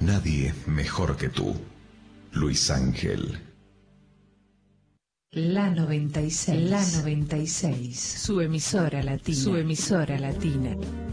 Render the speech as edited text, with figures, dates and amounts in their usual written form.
Nadie mejor que tú, Luis Ángel. La 96, su emisora latina.